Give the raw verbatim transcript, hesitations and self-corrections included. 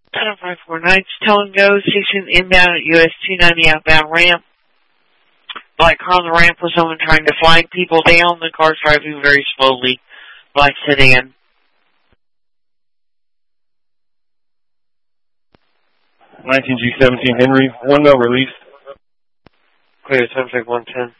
ten five four nine, telling go, station inbound at U S two ninety outbound ramp. Black car on the ramp with someone trying to flag people down. The car's driving very slowly. Black sedan. nineteen G seventeen Henry, one mil release. Clear, time check one ten.